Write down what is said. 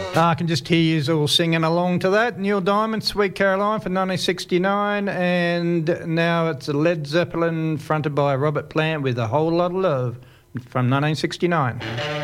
I can just hear you all singing along to that. Neil Diamond, Sweet Caroline from 1969, and now it's Led Zeppelin fronted by Robert Plant with A Whole Lot of Love from 1969.